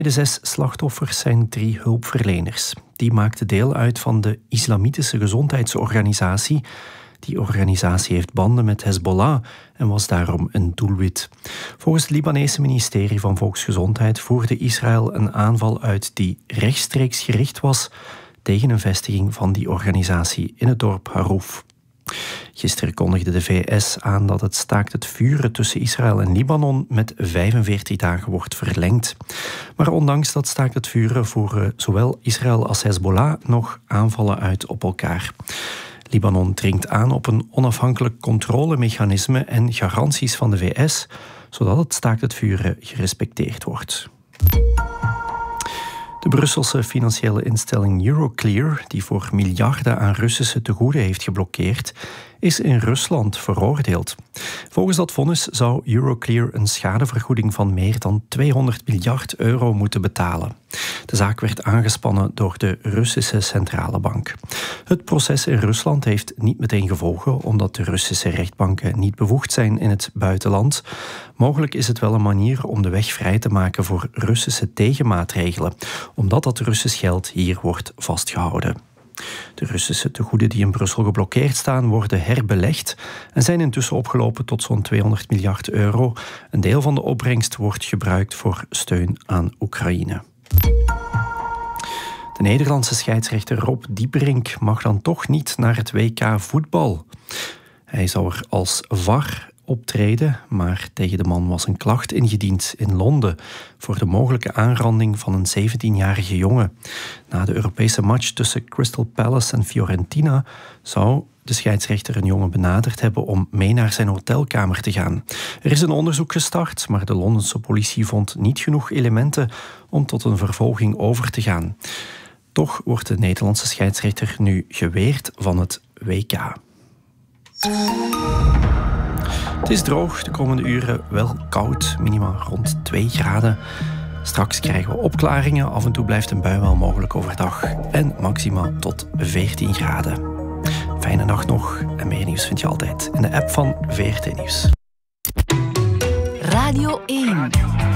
De 6 slachtoffers zijn 3 hulpverleners. Die maakten deel uit van de Islamitische Gezondheidsorganisatie. Die organisatie heeft banden met Hezbollah en was daarom een doelwit. Volgens het Libanese ministerie van Volksgezondheid voerde Israël een aanval uit die rechtstreeks gericht was tegen een vestiging van die organisatie in het dorp Harouf. Gisteren kondigde de VS aan dat het staakt het vuren tussen Israël en Libanon met 45 dagen wordt verlengd. Maar ondanks dat staakt het vuren voeren zowel Israël als Hezbollah nog aanvallen uit op elkaar. Libanon dringt aan op een onafhankelijk controlemechanisme en garanties van de VS, zodat het staakt het vuren gerespecteerd wordt. De Brusselse financiële instelling Euroclear, die voor miljarden aan Russische tegoeden heeft geblokkeerd, is in Rusland veroordeeld. Volgens dat vonnis zou Euroclear een schadevergoeding van meer dan 200 miljard euro moeten betalen. De zaak werd aangespannen door de Russische Centrale Bank. Het proces in Rusland heeft niet meteen gevolgen, omdat de Russische rechtbanken niet bevoegd zijn in het buitenland. Mogelijk is het wel een manier om de weg vrij te maken voor Russische tegenmaatregelen, omdat dat Russisch geld hier wordt vastgehouden. De Russische tegoeden die in Brussel geblokkeerd staan worden herbelegd en zijn intussen opgelopen tot zo'n 200 miljard euro. Een deel van de opbrengst wordt gebruikt voor steun aan Oekraïne. De Nederlandse scheidsrechter Rob Dieperink mag dan toch niet naar het WK voetbal. Hij zou er als VAR optreden, maar tegen de man was een klacht ingediend in Londen voor de mogelijke aanranding van een 17-jarige jongen. Na de Europese match tussen Crystal Palace en Fiorentina zou de scheidsrechter een jongen benaderd hebben om mee naar zijn hotelkamer te gaan. Er is een onderzoek gestart, maar de Londense politie vond niet genoeg elementen om tot een vervolging over te gaan. Toch wordt de Nederlandse scheidsrechter nu geweerd van het WK. Het is droog, de komende uren wel koud, minimaal rond 2 graden. Straks krijgen we opklaringen, af en toe blijft een bui wel mogelijk overdag. En maximaal tot 14 graden. Fijne nacht nog en meer nieuws vind je altijd in de app van VRT Nieuws. Radio 1.